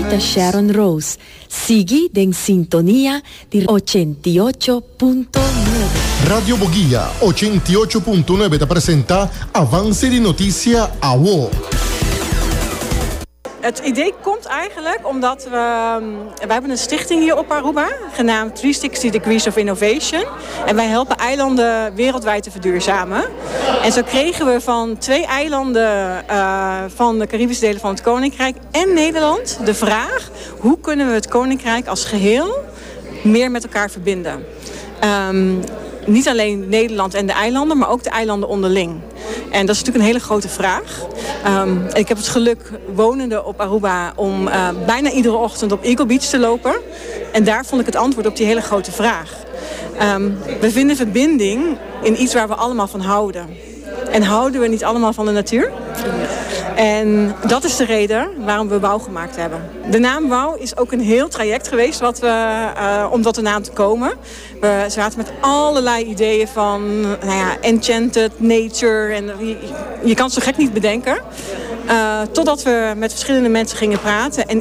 da Sharon Rose. Sigui en sintonía di 88.9. Radio Boguilla 88.9 te presenta Avance di Noticia AWO. Het idee komt eigenlijk omdat wij hebben een stichting hier op Aruba, genaamd 360 Degrees of Innovation. En wij helpen eilanden wereldwijd te verduurzamen. En zo kregen we van 2 eilanden van de Caribische delen van het Koninkrijk en Nederland de vraag: hoe kunnen we het Koninkrijk als geheel meer met elkaar verbinden? Niet alleen Nederland en de eilanden, maar ook de eilanden onderling. En dat is natuurlijk een hele grote vraag. Ik heb het geluk, wonende op Aruba, om bijna iedere ochtend op Eagle Beach te lopen. En daar vond ik het antwoord op die hele grote vraag. We vinden verbinding in iets waar we allemaal van houden. En houden we niet allemaal van de natuur? En dat is de reden waarom we WOW gemaakt hebben. De naam WOW is ook een heel traject geweest om tot de naam te komen. We zaten met allerlei ideeën van enchanted, nature. En je kan het zo gek niet bedenken. Totdat we met verschillende mensen gingen praten. En